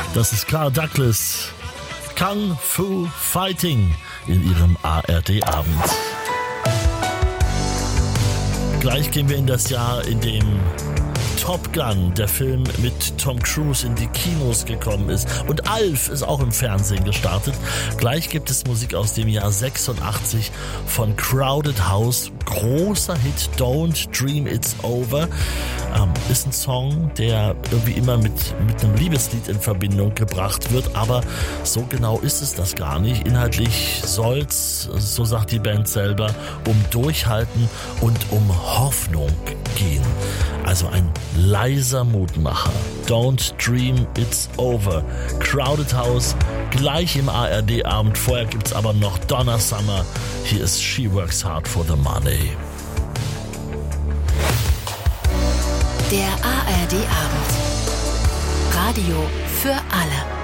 Das ist Carl Douglas. Kung Fu Fighting in ihrem ARD-Abend. Gleich gehen wir in das Jahr, in dem Top Gun, der Film mit Tom Cruise, in die Kinos gekommen ist. Und Alf ist auch im Fernsehen gestartet. Gleich gibt es Musik aus dem Jahr 86 von Crowded House. Großer Hit, Don't Dream It's Over. Ist ein Song, der irgendwie immer mit einem Liebeslied in Verbindung gebracht wird, aber so genau ist es das gar nicht. Inhaltlich soll's, so sagt die Band selber, um Durchhalten und um Hoffnung gehen. Also ein leiser Mutmacher. Don't Dream It's Over. Crowded House, gleich im ARD-Abend. Vorher gibt's aber noch Donna Summer. Hier ist She Works Hard for the Money. Der ARD-Abend. Radio für alle.